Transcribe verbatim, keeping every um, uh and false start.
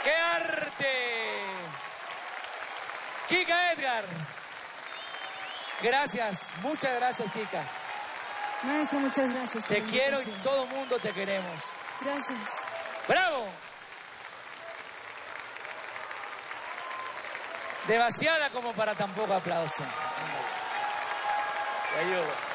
¡Qué arte! Kika Edgar. Gracias, muchas gracias, Kika. Maestro, muchas gracias. Te quiero y todo mundo te queremos. Gracias. ¡Bravo! Demasiada como para tan poco aplauso. Te ayudo.